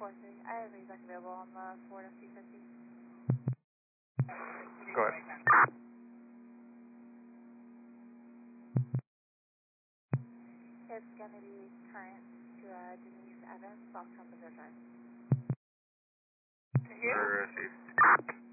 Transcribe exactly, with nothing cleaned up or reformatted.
four three. I have exec available on the Ford F two fifty. Go ahead. It's going to be current to uh, Denise Evans, Foxconn Pacific. Received.